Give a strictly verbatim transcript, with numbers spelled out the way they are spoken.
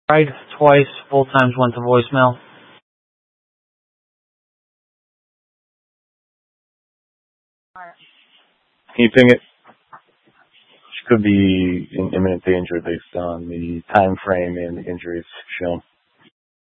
Tried twice, both times went to voicemail. Can you ping it? She could be in imminent danger based on the time frame and the injuries shown.